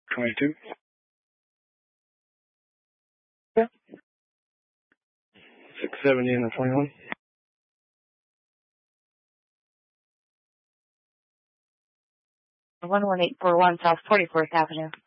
22. Yeah. 670 and a 21. 11841 South 44th Avenue.